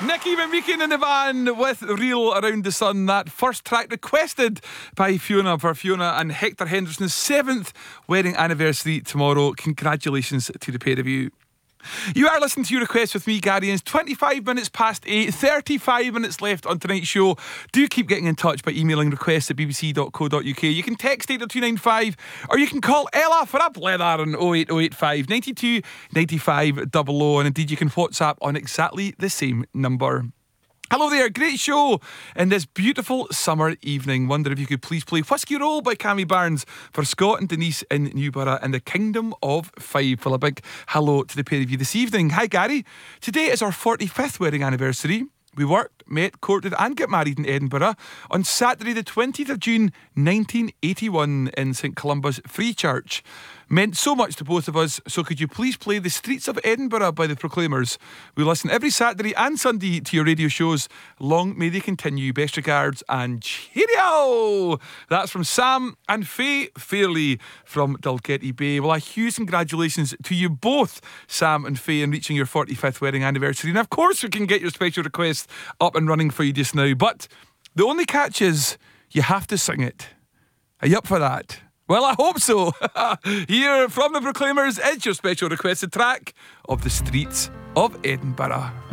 Nicky McMeekin in the van with Reel Around the Sun. That first track requested by Fiona for Fiona and Hector Henderson's 7th wedding anniversary tomorrow. Congratulations to the pair of you. You are listening to Your Request with me, Gary, and it's 25 minutes past 8, 35 minutes left on tonight's show. Do keep getting in touch by emailing requests at bbc.co.uk. You can text 80295 or you can call Ella for a blether on 08085 92 95 00, and indeed you can WhatsApp on exactly the same number. Hello there, great show in this beautiful summer evening. Wonder if you could please play Whiskey Roll by Cammy Barnes for Scott and Denise in Newborough and the Kingdom of Five. For a big hello to the pair of you this evening. Hi Gary, today is our 45th wedding anniversary. We worked, met, courted and got married in Edinburgh on Saturday the 20th of June 1981 in St Columba's Free Church. Meant so much to both of us, so could you please play The Streets of Edinburgh by the Proclaimers? We listen every Saturday and Sunday to your radio shows. Long may they continue. Best regards and cheerio! That's from Sam and Faye Fairley from Dalgety Bay. Well, a huge congratulations to you both, Sam and Faye, in reaching your 45th wedding anniversary. And of course we can get your special request up and running for you just now, but the only catch is you have to sing it. Are you up for that? Well, I hope so. Here from the Proclaimers, it's your special requested track of The Streets of Edinburgh.